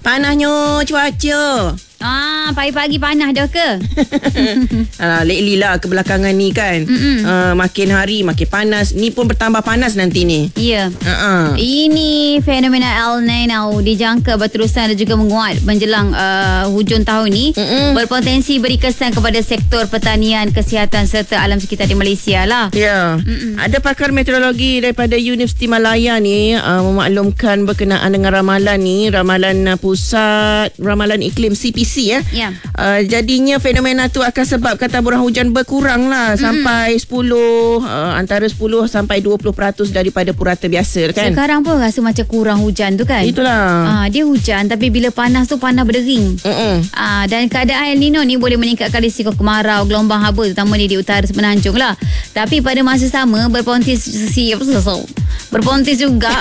Panasnya cuaca. Pagi-pagi panas dah ke? Lately lah kebelakangan ni kan. Makin hari makin panas. Ni pun bertambah panas nanti ni. Ya. Ini fenomena El Nino dijangka berterusan dan juga menguat menjelang hujung tahun ni. Berpotensi beri kesan kepada sektor pertanian, kesihatan serta alam sekitar di Malaysia lah. Ya. Ada pakar meteorologi daripada Universiti Malaya ni memaklumkan berkenaan dengan ramalan ni, ramalan pusat ramalan iklim CPC ya. Jadinya fenomena tu akan sebabkan taburan hujan berkurang lah sampai 10 antara 10 sampai 20% daripada purata biasa kan. Sekarang pun rasa macam kurang hujan tu kan. Itulah. Dia hujan tapi bila panas tu panas berdering. Dan keadaan El Nino ni boleh meningkatkan risiko kemarau, gelombang haba terutama di utara semenanjung lah. Tapi pada masa sama berpotensi juga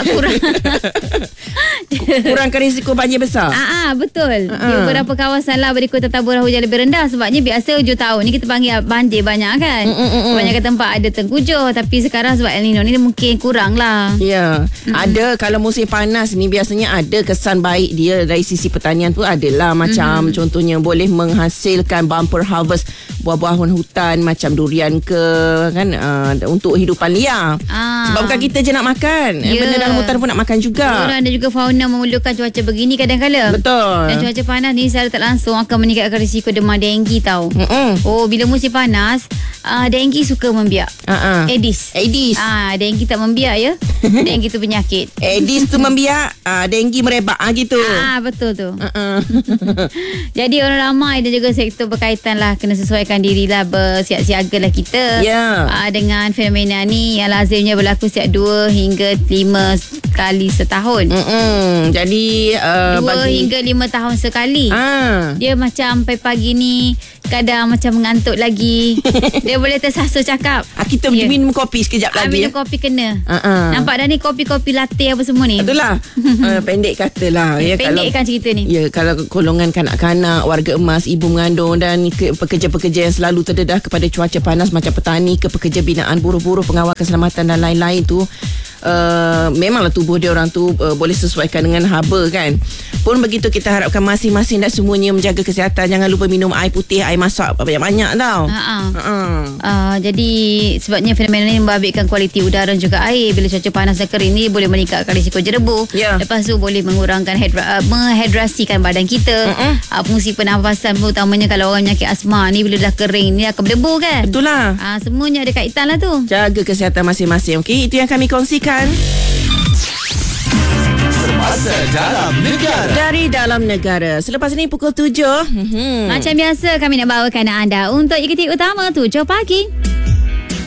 kurangkan risiko banjir besar. Betul. Di beberapa kawasan lah berikutan taburan hujan lebih rendah. Sebabnya biasa hujung tahun ni kita panggil banjir banyak kan. Kebanyakan tempat ada tengkujuh. Tapi sekarang sebab El Nino ni mungkin kurang lah. Ya. Ada kalau musim panas ni biasanya ada kesan baik dia dari sisi pertanian tu adalah macam contohnya boleh menghasilkan bumper harvest buah-buahan hutan macam durian ke kan, untuk hidupan liar. Sebab bukan kita je nak makan, benda dalam hutan pun nak makan juga. Orang dan juga fauna memerlukan cuaca begini kadang-kadang. Betul. Dan cuaca panas ni secara tak langsung akan meningkatkan risiko demam denggi tau. Bila musim panas denggi suka membiak. Aedes. Denggi tak membiak ya. Denggi tu penyakit. Aedes tu membiak, denggi merebak gitu. Betul tu. Jadi orang ramai dan juga sektor berkaitan lah kena sesuaikan dirilah, bersiap-siaga lah kita. Dengan fenomena ni yang lazimnya berlaku setiap 2 hingga 5 kali setahun. Jadi 2 hingga 5 tahun sekali. Dia macam pagi ni kadang macam mengantuk lagi. Dia boleh tersasul cakap. Kita minum kopi sekejap lagi. Minum kopi kena. Nampak dah ni kopi-kopi latte apa semua ni. Itulah. Pendek katalah. Pendekkan cerita ni. Ya, kalau golongan kanak-kanak, warga emas, ibu mengandung dan pekerja-pekerja yang selalu terdedah kepada cuaca panas macam petani ke pekerja binaan, buruh-buruh, pengawal keselamatan dan lain-lain tu, memanglah tubuh dia orang tu boleh sesuaikan dengan haba kan. Pun begitu kita harapkan masing-masing dan semuanya menjaga kesihatan. Jangan lupa minum air putih, air masak banyak-banyak tau. Jadi sebabnya fenomena ini membabitkan kualiti udara dan juga air. Bila cuaca panas dan kering ni boleh meningkatkan risiko jerebu. Lepas tu boleh mengurangkan menghidrasikan badan kita. Fungsi pernafasan pun, utamanya kalau orang penyakit asma ni, bila dah kering ni akan berdebu kan. Betul lah. Semuanya ada kaitan lah tu. Jaga kesihatan masing-masing. Okey, itu yang kami kongsikan. Semasa dalam negara. Dari dalam negara. Selepas ini pukul 7. Macam biasa kami nak bawakan anda untuk ikuti utama 7 pagi.